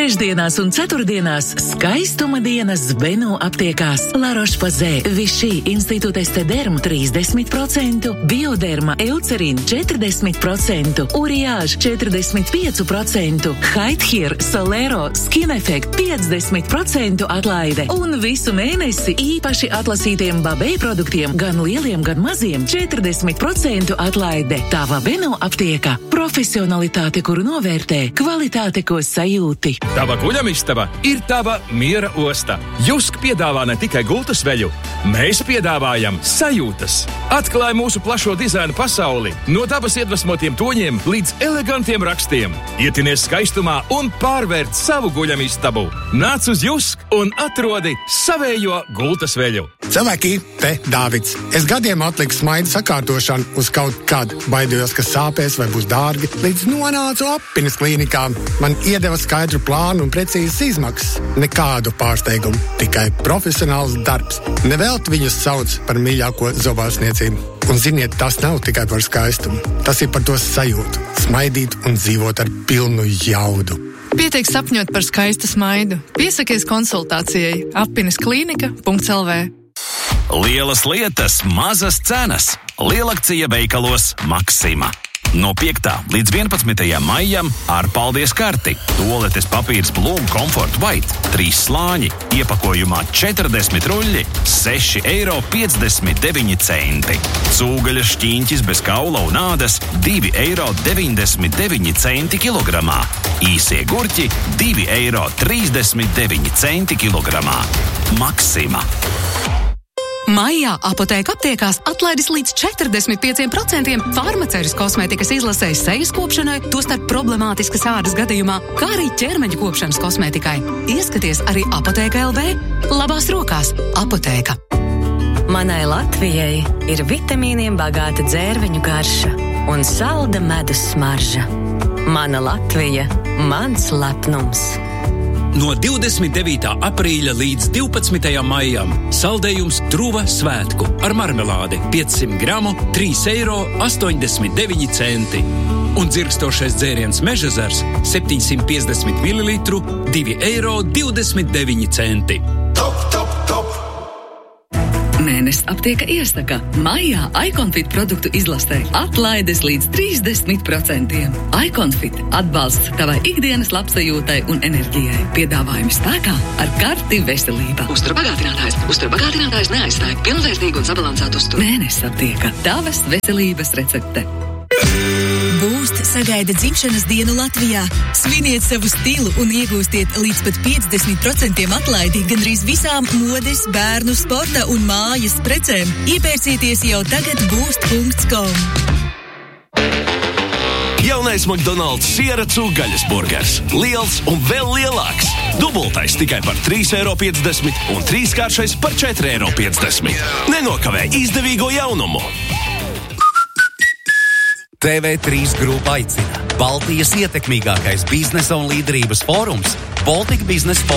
Trešdienās un ceturtdienās skaistuma dienas Beno aptiekās. La Roche-Posay, Vichy, Institut Estederm 30%, Bioderma, Eucerin 40%, Uriage 45%, Heidhier, Solero, Skin Effect 50% atlaide. Un visu mēnesi īpaši atlasītiem Babē produktiem, gan lieliem, gan maziem, 40% atlaide. Tava Beno aptieka. Profesionalitāte, kuru novērtē, kvalitāte, ko sajūti. Tava guļamistaba ir tava miera osta. Jusk piedāvā ne tikai gultas veļu, mēs piedāvājam sajūtas. Atklāj mūsu plašo dizaina pasauli, no dabas iedvesmotiem toņiem līdz elegantiem rakstiem. Ietinies skaistumā un pārvērt savu guļamistabu. Nāc uz Jusk un atrodi savējo gultas veļu. Cilvēki, te Dāvids. Es gadiem atliku smaidu sakārtošanu uz kaut kādu. Baidījos, ka sāpēs vai būs dārgi, līdz nonācu Appinis klīnikā. Man iedeva skaidru plānu un precīzas izmaksas. Nekādu pārsteigumu, tikai profesionāls darbs. Nevelti viņus sauc par mīļāko zobārstniecību. Un ziniet, tas nav tikai par skaistumu. Tas ir par to sajūtu. Smaidīt un dzīvot ar pilnu jaudu. Pietiek sapņot par skaistu smaidu. Piesakies konsultācijai appinisklinika.lv. Lielas lietas, mazas cenas. Lielakcija veikalos Maksima. No 5. līdz 11. maijam ar paldies karti. Tualetes papīrs Bloom Comfort White 3 slāņi, iepakojumā 40 ruļļi, 6,59 eiro. Cūgaļas šķīņķis bez kaula un ādas 2,99 eiro kilogramā. Īsie gurķi 2,39 eiro kilogramā. Maksima. Maijā Apotēka aptiekās atlaides līdz 45% farmaceijas kosmētikas izlasēs sejas kopšanai, tostarp problemātiskas ādas gadījumā, kā arī ķermeņa kopšanas kosmētikai. Ieskaties arī Apotēka LV. Labās rokās Apotēka. Manai Latvijai ir vitamīniem bagāta dzērveņu garša un salda medus smarža. Mana Latvija, mans lepnums. No 29. aprīļa līdz 12. maijam saldējums Truva svētku ar marmelādi 500 gramu 3,89 eiro. Un dzirkstošais dzēriens Mežezars 750 ml 2,29 eiro. Top, top, top! Mēnesis aptieka iesaka. Maijā Iconfit produktu izlastē atlaides līdz 30%. Iconfit atbalsts tavai ikdienas labsajūtai un enerģijai. Piedāvājumi spēkā ar karti veselība. Uzturbagātinātājs neaizstāja pilnvērtīgu un sabalansētu uzturu. Mēnesis aptieka. Tavas veselības recepte. Boost sagaida dzimšanas dienu Latvijā. Sviniet savu stilu un iegūstiet līdz pat 50% atlaidi gandrīz visām modes, bērnu, sporta un mājas precēm. Iepērcieties jau tagad boost.com. Jaunais McDonald's siera cūgaļas burgers. Liels un vēl lielāks. Dubultais tikai par 3,50 € un trīskāršais par 4,50 €. Nenokavē izdevīgo jaunumu! TV3 grupa aicina. Baltijas ietekmīgākais biznesa un līderības fórums Baltic Business